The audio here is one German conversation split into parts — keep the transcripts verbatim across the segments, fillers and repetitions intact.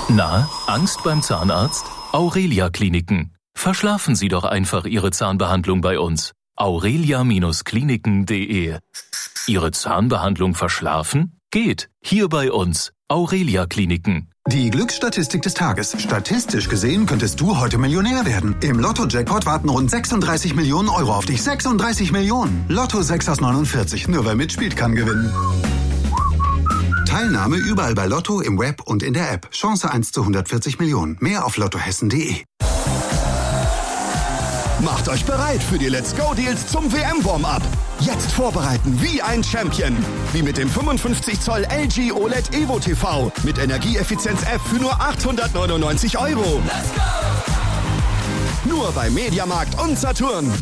Na, Angst beim Zahnarzt? Aurelia Kliniken. Verschlafen Sie doch einfach Ihre Zahnbehandlung bei uns. aurelia Kliniken punkt de. Ihre Zahnbehandlung verschlafen? Geht. Hier bei uns. Aurelia Kliniken. Die Glücksstatistik des Tages. Statistisch gesehen könntest du heute Millionär werden. Im Lotto-Jackpot warten rund sechsunddreißig Millionen Euro auf dich. sechsunddreißig Millionen. Lotto sechs aus neunundvierzig. Nur wer mitspielt, kann gewinnen. Teilnahme überall bei Lotto, im Web und in der App. Chance eins zu hundertvierzig Millionen. Mehr auf lottohessen punkt de. Macht euch bereit für die Let's Go Deals zum W M-Warm-Up. Jetzt vorbereiten wie ein Champion. Wie mit dem fünfundfünfzig Zoll L G O L E D Evo T V mit Energieeffizienz-App für nur achthundertneunundneunzig Euro. Let's go! Nur bei Mediamarkt und Saturn.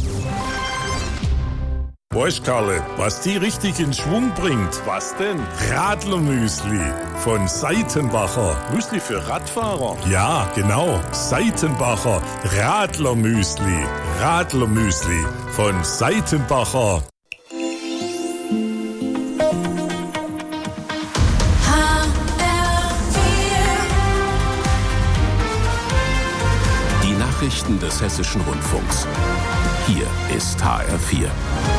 Weißt Karle, was die richtig in Schwung bringt? Was denn? Radlermüsli von Seitenbacher. Müsli für Radfahrer? Ja, genau. Seitenbacher Radlermüsli. Radlermüsli von Seitenbacher. Die Nachrichten des Hessischen Rundfunks. Hier ist H R vier.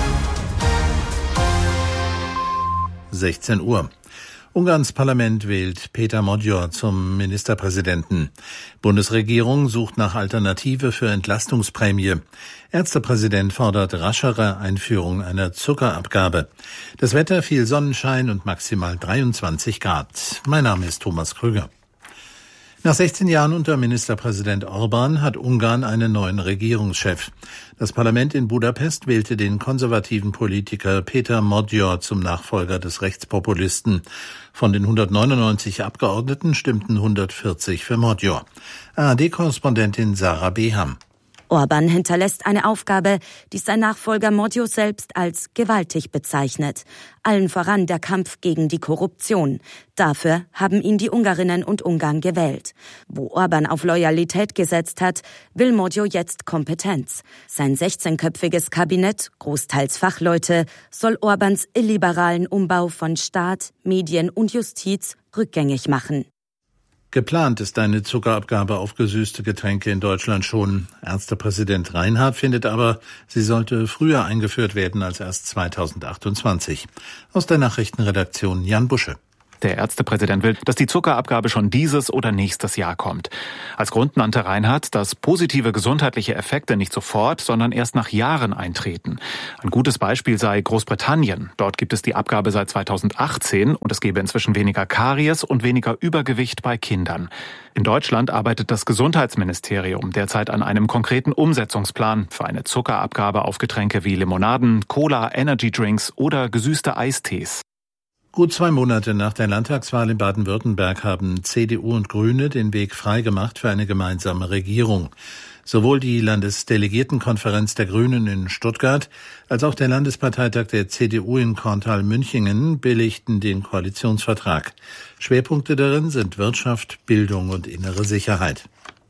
sechzehn Uhr. Ungarns Parlament wählt Péter Magyar zum Ministerpräsidenten. Bundesregierung sucht nach Alternative für Entlastungsprämie. Ärztepräsident fordert raschere Einführung einer Zuckerabgabe. Das Wetter, viel Sonnenschein und maximal dreiundzwanzig Grad. Mein Name ist Thomas Krüger. Nach sechzehn Jahren unter Ministerpräsident Orbán hat Ungarn einen neuen Regierungschef. Das Parlament in Budapest wählte den konservativen Politiker Péter Magyar zum Nachfolger des Rechtspopulisten. Von den hundertneunundneunzig Abgeordneten stimmten hundertvierzig für Magyar. A R D-Korrespondentin Sarah Beham. Orbán hinterlässt eine Aufgabe, die sein Nachfolger Magyar selbst als gewaltig bezeichnet. Allen voran der Kampf gegen die Korruption. Dafür haben ihn die Ungarinnen und Ungarn gewählt. Wo Orbán auf Loyalität gesetzt hat, will Magyar jetzt Kompetenz. Sein sechzehnköpfiges Kabinett, großteils Fachleute, soll Orbáns illiberalen Umbau von Staat, Medien und Justiz rückgängig machen. Geplant ist eine Zuckerabgabe auf gesüßte Getränke in Deutschland schon. Ärztepräsident Reinhardt findet aber, sie sollte früher eingeführt werden als erst zweitausendachtundzwanzig. Aus der Nachrichtenredaktion Jan Busche. Der Ärztepräsident will, dass die Zuckerabgabe schon dieses oder nächstes Jahr kommt. Als Grund nannte Reinhardt, dass positive gesundheitliche Effekte nicht sofort, sondern erst nach Jahren eintreten. Ein gutes Beispiel sei Großbritannien. Dort gibt es die Abgabe seit zweitausendachtzehn und es gebe inzwischen weniger Karies und weniger Übergewicht bei Kindern. In Deutschland arbeitet das Gesundheitsministerium derzeit an einem konkreten Umsetzungsplan für eine Zuckerabgabe auf Getränke wie Limonaden, Cola, Energydrinks oder gesüßte Eistees. Gut zwei Monate nach der Landtagswahl in Baden-Württemberg haben C D U und Grüne den Weg freigemacht für eine gemeinsame Regierung. Sowohl die Landesdelegiertenkonferenz der Grünen in Stuttgart als auch der Landesparteitag der C D U in Korntal-Münchingen billigten den Koalitionsvertrag. Schwerpunkte darin sind Wirtschaft, Bildung und innere Sicherheit.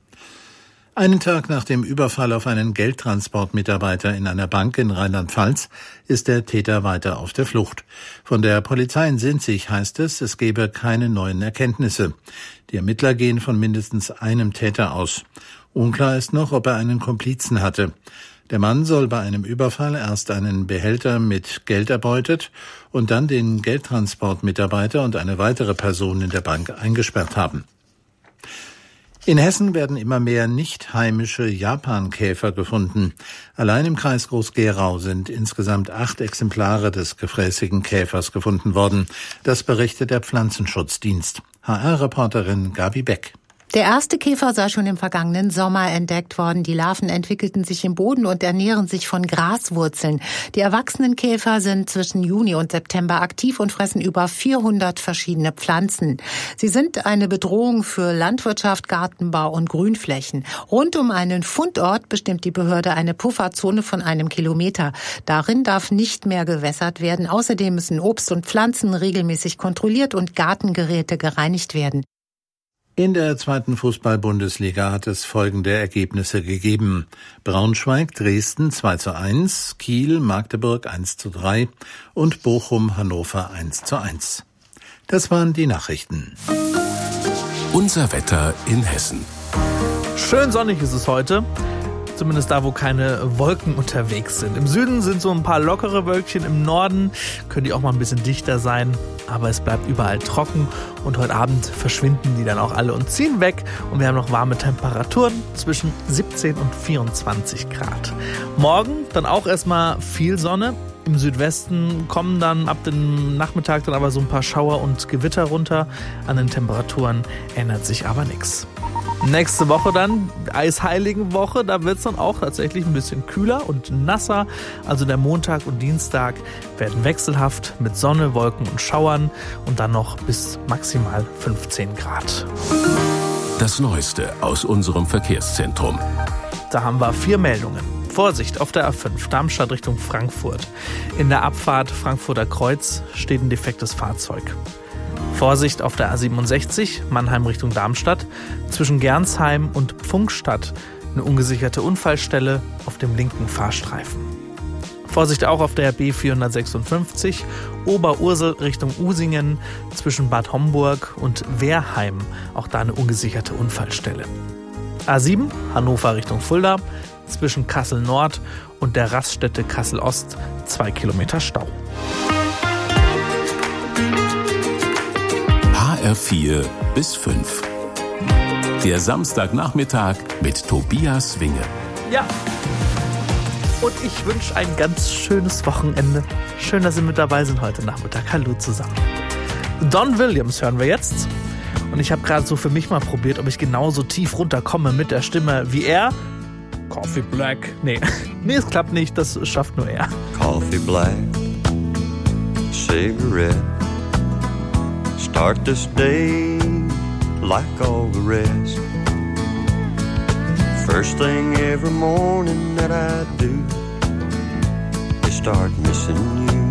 Einen Tag nach dem Überfall auf einen Geldtransportmitarbeiter in einer Bank in Rheinland-Pfalz ist der Täter weiter auf der Flucht. Von der Polizei in Sinzig heißt es, es gebe keine neuen Erkenntnisse. Die Ermittler gehen von mindestens einem Täter aus. Unklar ist noch, ob er einen Komplizen hatte. Der Mann soll bei einem Überfall erst einen Behälter mit Geld erbeutet und dann den Geldtransportmitarbeiter und eine weitere Person in der Bank eingesperrt haben. In Hessen werden immer mehr nicht heimische Japankäfer gefunden. Allein im Kreis Groß-Gerau sind insgesamt acht Exemplare des gefräßigen Käfers gefunden worden. Das berichtet der Pflanzenschutzdienst. H R-Reporterin Gabi Beck. Der erste Käfer sei schon im vergangenen Sommer entdeckt worden. Die Larven entwickelten sich im Boden und ernähren sich von Graswurzeln. Die erwachsenen Käfer sind zwischen Juni und September aktiv und fressen über vierhundert verschiedene Pflanzen. Sie sind eine Bedrohung für Landwirtschaft, Gartenbau und Grünflächen. Rund um einen Fundort bestimmt die Behörde eine Pufferzone von einem Kilometer. Darin darf nicht mehr gewässert werden. Außerdem müssen Obst und Pflanzen regelmäßig kontrolliert und Gartengeräte gereinigt werden. In der zweiten Fußball-Bundesliga hat es folgende Ergebnisse gegeben. Braunschweig, Dresden zwei zu eins, Kiel, Magdeburg eins zu drei und Bochum, Hannover eins zu eins. Das waren die Nachrichten. Unser Wetter in Hessen. Schön sonnig ist es heute. Zumindest da, wo keine Wolken unterwegs sind. Im Süden sind so ein paar lockere Wölkchen, im Norden können die auch mal ein bisschen dichter sein. Aber es bleibt überall trocken und heute Abend verschwinden die dann auch alle und ziehen weg. Und wir haben noch warme Temperaturen zwischen siebzehn und vierundzwanzig Grad. Morgen dann auch erstmal viel Sonne. Im Südwesten kommen dann ab dem Nachmittag dann aber so ein paar Schauer und Gewitter runter. An den Temperaturen ändert sich aber nichts. Nächste Woche dann, Eisheiligenwoche, da wird es dann auch tatsächlich ein bisschen kühler und nasser. Also der Montag und Dienstag werden wechselhaft mit Sonne, Wolken und Schauern und dann noch bis maximal fünfzehn Grad. Das Neueste aus unserem Verkehrszentrum. Da haben wir vier Meldungen. Vorsicht auf der A fünf, Darmstadt Richtung Frankfurt. In der Abfahrt Frankfurter Kreuz steht ein defektes Fahrzeug. Vorsicht auf der A siebenundsechzig, Mannheim Richtung Darmstadt, zwischen Gernsheim und Pfunkstadt eine ungesicherte Unfallstelle auf dem linken Fahrstreifen. Vorsicht auch auf der B vierhundertsechsundfünfzig, Oberursel Richtung Usingen, zwischen Bad Homburg und Wehrheim, auch da eine ungesicherte Unfallstelle. A sieben, Hannover Richtung Fulda, zwischen Kassel Nord und der Raststätte Kassel Ost, zwei Kilometer Stau. H R vier bis fünf. Der Samstagnachmittag mit Tobias Winge. Ja, und ich wünsche ein ganz schönes Wochenende. Schön, dass Sie mit dabei sind heute Nachmittag. Hallo zusammen. Don Williams hören wir jetzt. Und ich habe gerade so für mich mal probiert, ob ich genauso tief runterkomme mit der Stimme wie er. Coffee Black. Nee, nee, es klappt nicht. Das schafft nur er. Coffee Black, cigarette. Start this day like all the rest. First thing every morning that I do is start missing you.